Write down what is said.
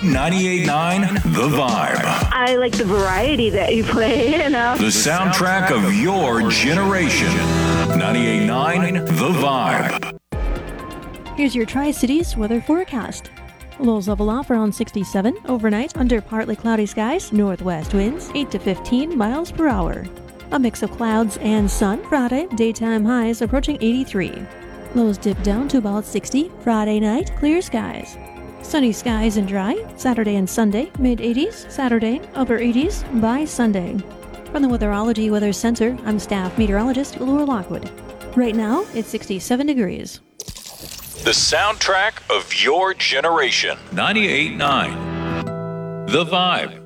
98.9 The Vibe. I like the variety that you play, The soundtrack of your generation. 98.9 The Vibe. Here's your Tri-Cities weather forecast. Lows level off around 67 overnight under partly cloudy skies, northwest winds 8 to 15 miles per hour. A mix of clouds and sun Friday, daytime highs approaching 83. Lows dip down to about 60 Friday night, clear skies. Sunny skies and dry Saturday and Sunday, mid-80s Saturday, upper 80s by Sunday. From the Weatherology Weather Center, I'm staff meteorologist Laura Lockwood. Right now, it's 67 degrees. The soundtrack of your generation. 98.9 The Vibe.